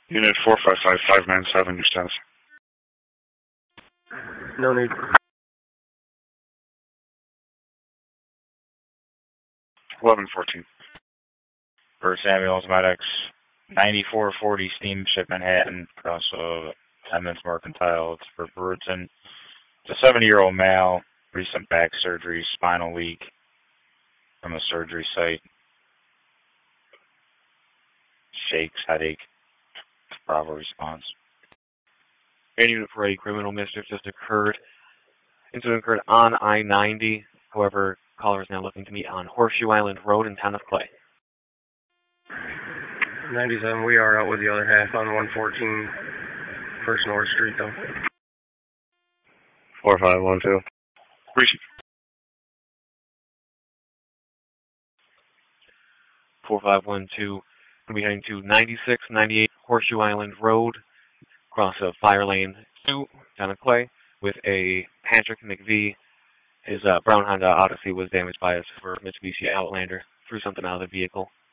Unit 455-597, your status. No need. 1114. First Ambulance Medics, 9440 Steamship Manhattan, across of Edmonds Mercantile. It's for Bruton. It's a 70-year-old male, recent back surgery, spinal leak from a surgery site. Shakes, headache. Bravo response. Unit 480, criminal mischief just occurred. Incident occurred on I-90. However, caller is now looking to meet on Horseshoe Island Road in Town of Clay. 97, we are out with the other half on 114 First North Street, though. 4512. Receive. 4512. We'll be heading to 9698 Horseshoe Island Road, across of Fire Lane 2, Town of Clay, with a Patrick McVie. His brown Honda Odyssey was damaged by a Mitsubishi Outlander. Threw something out of the vehicle.